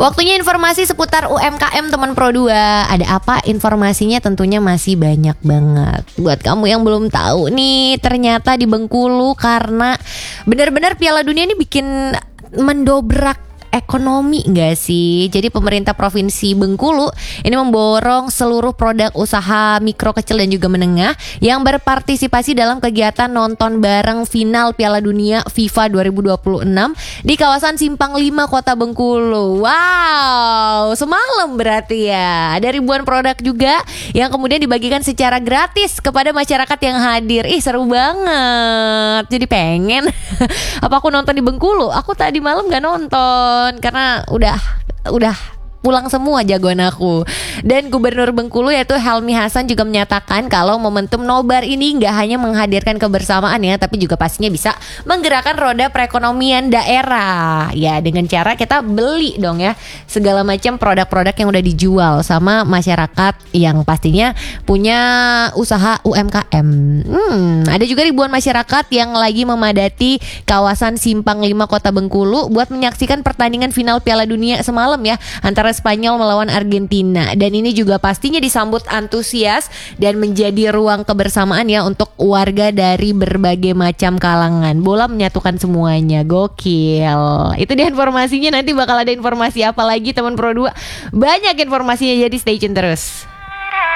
Waktunya informasi seputar UMKM teman Pro 2. Ada apa? Informasinya tentunya masih banyak banget. Buat kamu yang belum tahu nih, ternyata di Bengkulu karena benar-benar Piala Dunia ini bikin mendobrak ekonomi gak sih? Jadi pemerintah Provinsi Bengkulu ini memborong seluruh produk usaha mikro, kecil dan juga menengah yang berpartisipasi dalam kegiatan nonton bareng final Piala Dunia FIFA 2026 di kawasan Simpang 5 Kota Bengkulu. Wow, semalam berarti ya. Ada ribuan produk juga yang kemudian dibagikan secara gratis kepada masyarakat yang hadir. Ih, seru banget. Jadi pengen apa aku nonton di Bengkulu? Aku tadi malam gak nonton karena udah pulang semua jagoan aku. Dan Gubernur Bengkulu yaitu Helmi Hasan juga menyatakan kalau momentum nobar ini nggak hanya menghadirkan kebersamaan ya, tapi juga pastinya bisa menggerakkan roda perekonomian daerah. Ya dengan cara kita beli dong ya segala macam produk-produk yang udah dijual sama masyarakat yang pastinya punya usaha UMKM. Ada juga ribuan masyarakat yang lagi memadati kawasan Simpang 5 Kota Bengkulu buat menyaksikan pertandingan final Piala Dunia semalam ya antara Spanyol melawan Argentina. Dan ini juga pastinya disambut antusias dan menjadi ruang kebersamaan ya untuk warga dari berbagai macam kalangan. Bola menyatukan semuanya. Gokil. Itu dia informasinya. Nanti bakal ada informasi apa lagi teman Pro 2. Banyak informasinya, jadi stay tune terus.